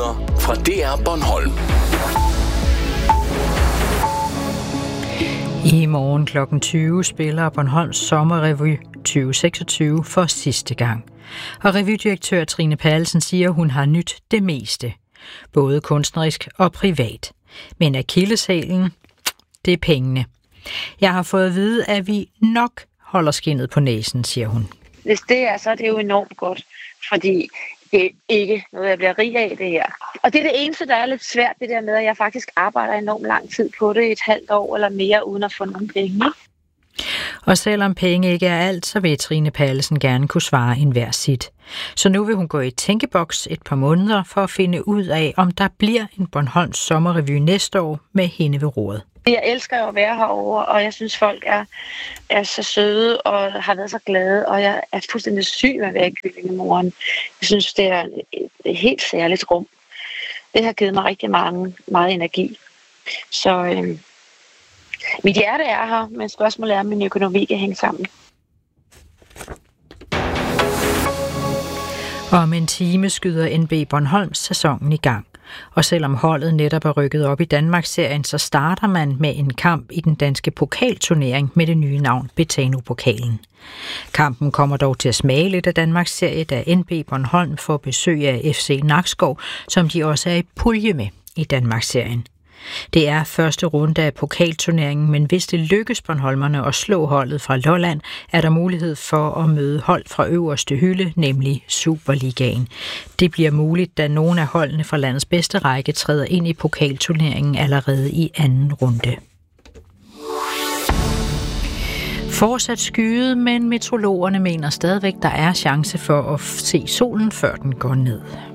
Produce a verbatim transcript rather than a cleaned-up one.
Nyheder fra D R Bornholm. I morgen klokken tyve spiller Bornholms Sommerrevy tyve seksogtyve for sidste gang. Og revydirektør Trine Pallesen siger, hun har nyt det meste. Både kunstnerisk og privat. Men akilleshælen, det er pengene. Jeg har fået at vide, at vi nok holder skindet på næsen, siger hun. Hvis det er, så er det jo enormt godt, fordi det er ikke noget, jeg bliver rig af det her. Og det er det eneste, der er lidt svært, det der med, at jeg faktisk arbejder enormt lang tid på det, et halvt år eller mere, uden at få nogle penge. Og selvom penge ikke er alt, så vil Trine Pallesen gerne kunne svare enhver sit. Så nu vil hun gå i tænkeboks et par måneder for at finde ud af, om der bliver en Bornholms Sommerrevy næste år med hende ved roret. Jeg elsker jo at være herovre, og jeg synes, folk er, er så søde og har været så glade, og jeg er fuldstændig syg med at være i Kyllingemoren. Jeg synes, det er et, et helt særligt rum. Det har givet mig rigtig mange, meget energi. Så øh, mit hjerte er her, men spørgsmålet er, om min økonomi kan hænge sammen. Om en time skyder N B Bornholms sæsonen i gang. Og selvom holdet netop er rykket op i Danmarksserien, så starter man med en kamp i den danske pokalturnering med det nye navn Betano-pokalen. Kampen kommer dog til at smage lidt af Danmarksserie, da N B Bornholm får besøg af F C Nakskov, som de også er i pulje med i Danmarksserien. Det er første runde af pokalturneringen, men hvis det lykkes Bornholmerne at slå holdet fra Lolland, er der mulighed for at møde hold fra øverste hylde, nemlig Superligaen. Det bliver muligt, da nogle af holdene fra landets bedste række træder ind i pokalturneringen allerede i anden runde. Fortsat skyet, men meteorologerne mener stadigvæk, der er chance for at se solen, før den går ned.